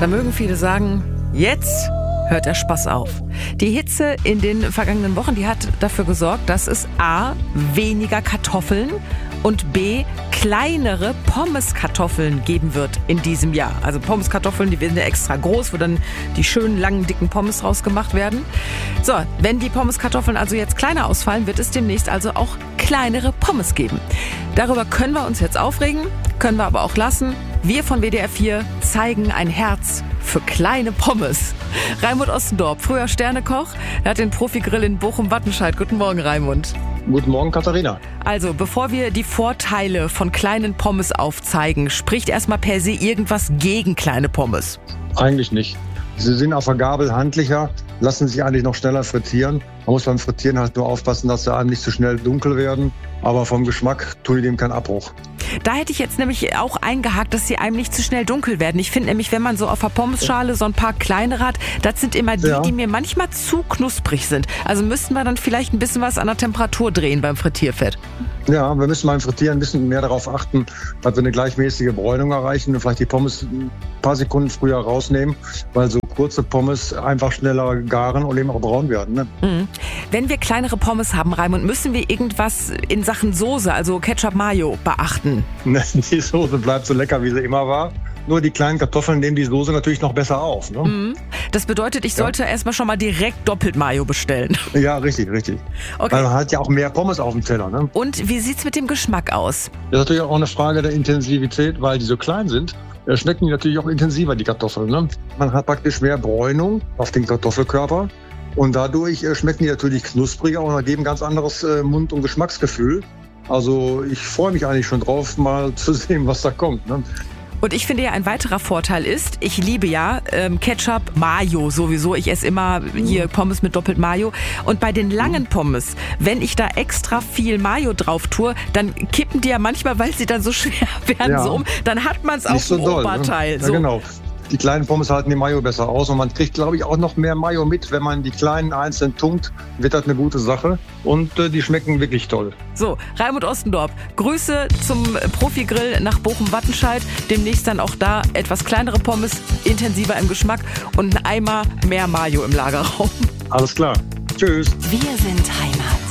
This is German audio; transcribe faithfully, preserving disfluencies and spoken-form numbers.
Da mögen viele sagen, jetzt hört der Spaß auf. Die Hitze in den vergangenen Wochen, die hat dafür gesorgt, dass es a. weniger Kartoffeln und b. kleinere Pommeskartoffeln geben wird in diesem Jahr. Also Pommeskartoffeln, die werden ja extra groß, wo dann die schönen, langen, dicken Pommes rausgemacht werden. So, wenn die Pommeskartoffeln also jetzt kleiner ausfallen, wird es demnächst also auch kleinere Pommes geben. Darüber können wir uns jetzt aufregen, können wir aber auch lassen. Wir von W D R vier zeigen ein Herz für kleine Pommes. Raimund Ostendorp, früher Sternekoch, er hat den Profi-Grill in Bochum-Wattenscheid. Guten Morgen, Raimund. Guten Morgen, Katharina. Also, bevor wir die Vorteile von kleinen Pommes aufzeigen, spricht erstmal per se irgendwas gegen kleine Pommes? Eigentlich nicht. Sie sind auf der Gabel handlicher, lassen sich eigentlich noch schneller frittieren. Man muss beim Frittieren halt nur aufpassen, dass sie einem nicht zu schnell dunkel werden. Aber vom Geschmack tun die dem keinen Abbruch. Da hätte ich jetzt nämlich auch eingehakt, dass sie einem nicht zu schnell dunkel werden. Ich finde nämlich, wenn man so auf der Pommesschale so ein paar kleinere hat, das sind immer die, Ja. die mir manchmal zu knusprig sind. Also müssten wir dann vielleicht ein bisschen was an der Temperatur drehen beim Frittierfett. Ja, wir müssen beim Frittieren ein bisschen mehr darauf achten, dass wir eine gleichmäßige Bräunung erreichen und vielleicht die Pommes ein paar Sekunden früher rausnehmen, weil so kurze Pommes einfach schneller garen und eben auch braun werden. Ne? Mhm. Wenn wir kleinere Pommes haben, Raimund, müssen wir irgendwas in Sachen Soße, also Ketchup, Mayo, beachten? Die Soße bleibt so lecker, wie sie immer war. Nur die kleinen Kartoffeln nehmen die Soße natürlich noch besser auf. Ne? Mhm. Das bedeutet, ich sollte ja. erstmal schon mal direkt doppelt Mayo bestellen. Ja, richtig, richtig. Okay. Weil man hat ja auch mehr Pommes auf dem Teller. Ne? Und wie sieht's mit dem Geschmack aus? Das ist natürlich auch eine Frage der Intensivität, weil die so klein sind. Schmecken die natürlich auch intensiver, die Kartoffeln. Ne? Man hat praktisch mehr Bräunung auf den Kartoffelkörper. Und dadurch schmecken die natürlich knuspriger und geben ganz anderes Mund- und Geschmacksgefühl. Also ich freue mich eigentlich schon drauf, mal zu sehen, was da kommt. Ne? Und ich finde ja, ein weiterer Vorteil ist, ich liebe ja ähm, Ketchup, Mayo sowieso. Ich esse immer hier Pommes mit doppelt Mayo. Und bei den langen Pommes, wenn ich da extra viel Mayo drauf tue, dann kippen die ja manchmal, weil sie dann so schwer werden, Ja. so um. Dann hat man es auf so dem doll, Oberteil. Ne? Ja, So. genau. Die kleinen Pommes halten die Mayo besser aus und man kriegt, glaube ich, auch noch mehr Mayo mit. Wenn man die kleinen einzeln tunkt, wird das eine gute Sache und äh, die schmecken wirklich toll. So, Raimund Ostendorp, Grüße zum Profi-Grill nach Bochum-Wattenscheid. Demnächst dann auch da etwas kleinere Pommes, intensiver im Geschmack und ein Eimer mehr Mayo im Lagerraum. Alles klar. Tschüss. Wir sind Heimat.